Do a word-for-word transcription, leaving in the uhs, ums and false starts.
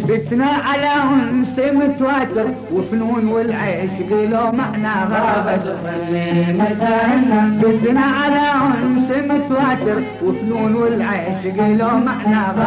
بتنا على انس متواتر وفنون والعشق لو معنى غابة بتنا على انس متواتر وفنون والعشق لو معنى غابة